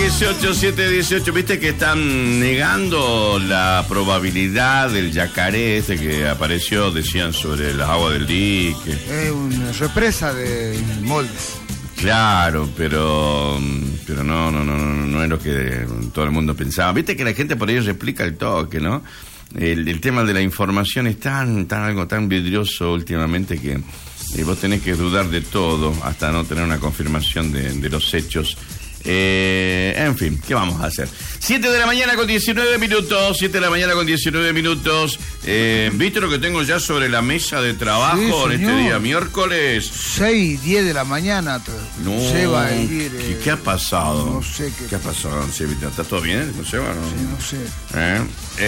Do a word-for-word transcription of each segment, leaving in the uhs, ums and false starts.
dieciocho, siete dieciocho. Viste que están negando la probabilidad del yacaré este que apareció, decían, sobre las aguas del dique. Es una represa de Moldes. Claro, pero pero no, no, no, no, no es lo que todo el mundo pensaba. Viste que la gente por ahí replica el toque, ¿no? El, el tema de la información es tan, tan algo tan vidrioso últimamente que eh, vos tenés que dudar de todo hasta no tener una confirmación de, de los hechos. Eh, en fin, ¿qué vamos a hacer? siete de la mañana con diecinueve minutos, siete de la mañana con diecinueve minutos. Eh, ¿Viste lo que tengo ya sobre la mesa de trabajo sí, en este día miércoles? seis, diez de la mañana. No, Seba, Elvir, ¿qué, eh, ¿qué ha pasado? No sé qué. ¿Qué ha pasado? ¿Está todo bien con Seba? ¿No? Sí, no sé. ¿Eh?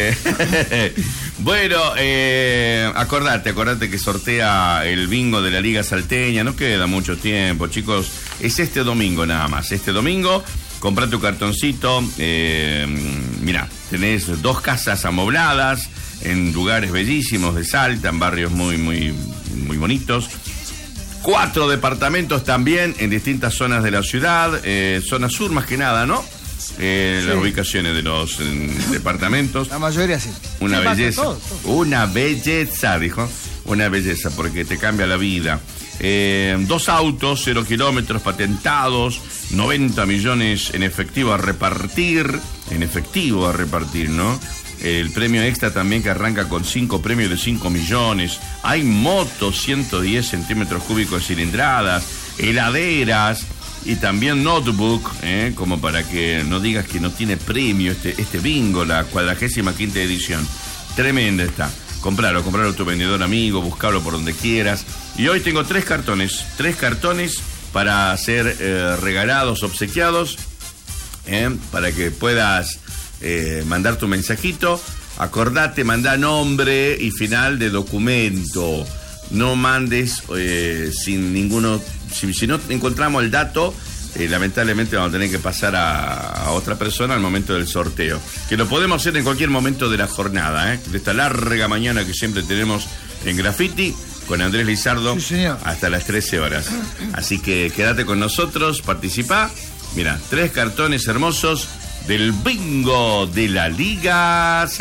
Eh, bueno, eh, acordate, acordate que sortea el bingo de la Liga Salteña. No queda mucho tiempo, chicos. Es este domingo nada más. Este domingo, comprá tu cartoncito. Eh, mirá, tenés dos casas amobladas en lugares bellísimos de Salta, en barrios muy, muy, muy bonitos. Cuatro departamentos también en distintas zonas de la ciudad, eh, zona sur más que nada, ¿no? Eh, sí. Las ubicaciones de los eh, departamentos. La mayoría sí. Una sí, belleza. Todo, todo. Una belleza, dijo. Una belleza, porque te cambia la vida. Eh, dos autos, cero kilómetros patentados, noventa millones en efectivo a repartir. En efectivo a repartir, ¿no? El premio extra también que arranca con cinco premios de cinco millones. Hay motos, ciento diez centímetros cúbicos de cilindradas, heladeras y también notebook, ¿eh? Como para que no digas que no tiene premio este, este bingo, la cuadragésima quinta edición. Tremenda está. Compralo, compralo a tu vendedor amigo, buscalo por donde quieras. Y hoy tengo tres cartones, tres cartones para ser eh, regalados, obsequiados, ¿eh? Para que puedas eh, mandar tu mensajito. Acordate, mandá nombre y final de documento. No mandes eh, sin ninguno. Si, si no encontramos el dato, eh, lamentablemente vamos a tener que pasar a, a otra persona al momento del sorteo. Que lo podemos hacer en cualquier momento de la jornada, ¿eh? De esta larga mañana que siempre tenemos en Graffiti con Andrés Lizardo, sí, hasta las trece horas. Así que quédate con nosotros, participá. Mira, tres cartones hermosos del bingo de la Liga